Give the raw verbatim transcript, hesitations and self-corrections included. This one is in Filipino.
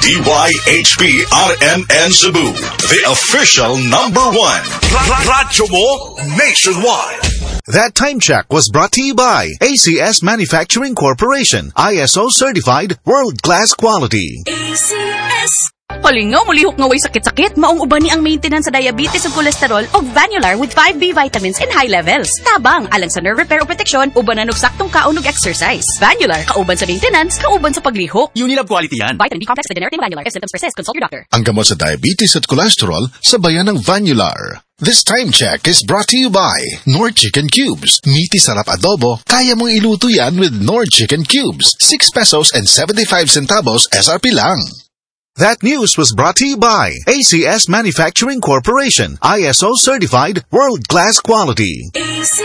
D Y H P R M N Cebu, the official number one. Radyo mo nationwide. That time check was brought to you by A C S Manufacturing Corporation, I S O certified, world-class quality. A C S. Palingaw, mulihok nga way sakit-sakit. Maong uban ni ang maintenance sa diabetes ug kolesterol og Vanular with five B vitamins in high levels. Tabang, alang sa nerve repair o protection, uban na saktong kaon ug exercise. Vanular, kauban sa maintenance, kauban sa paglihok. Unilab quality yan. Vitamin B complex with generic Vanular. If symptoms persist, consult your doctor. Ang gamot sa diabetes at cholesterol, sabayan ng Vanular. This time check is brought to you by Nord Chicken Cubes. Meaty sarap adobo, kaya mong iluto yan with Nord Chicken Cubes. six pesos and seventy-five centavos S R P lang. That news was brought to you by A C S Manufacturing Corporation, I S O certified, world-class quality.